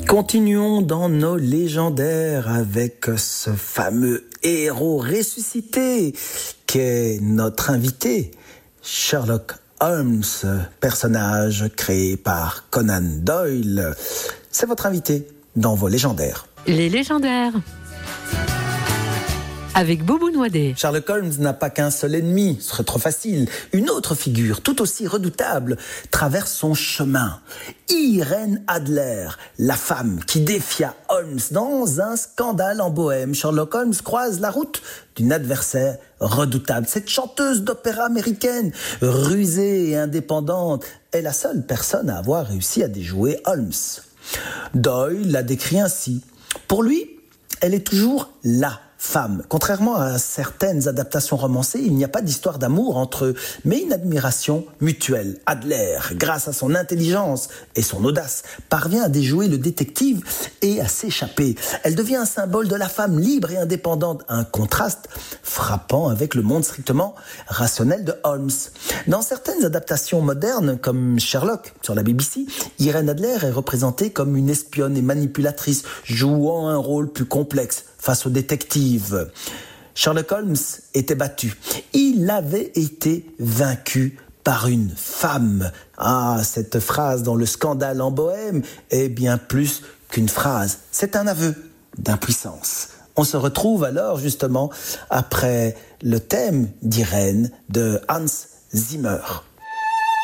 Continuons dans nos légendaires avec ce fameux héros ressuscité qu'est notre invité, Sherlock Holmes, personnage créé par Conan Doyle. C'est votre invité dans vos légendaires. Les légendaires. Avec Boubou Noadet. Sherlock Holmes n'a pas qu'un seul ennemi, ce serait trop facile. Une autre figure, tout aussi redoutable, traverse son chemin. Irène Adler, la femme qui défia Holmes dans un scandale en Bohème. Sherlock Holmes croise la route d'une adversaire redoutable. Cette chanteuse d'opéra américaine, rusée et indépendante, est la seule personne à avoir réussi à déjouer Holmes. Doyle la décrit ainsi. Pour lui, elle est toujours la femme. Contrairement à certaines adaptations romancées, il n'y a pas d'histoire d'amour entre eux, mais une admiration mutuelle. Adler, grâce à son intelligence et son audace, parvient à déjouer le détective et à s'échapper. Elle devient un symbole de la femme libre et indépendante, un contraste frappant avec le monde strictement rationnel de Holmes. Dans certaines adaptations modernes, comme Sherlock sur la BBC, Irène Adler est représentée comme une espionne et manipulatrice, jouant un rôle plus complexe face aux détectives. Sherlock Holmes était battu. Il avait été vaincu par une femme. Ah, cette phrase dans le scandale en Bohème est bien plus qu'une phrase. C'est un aveu d'impuissance. On se retrouve alors justement après le thème d'Irène de Hans Zimmer.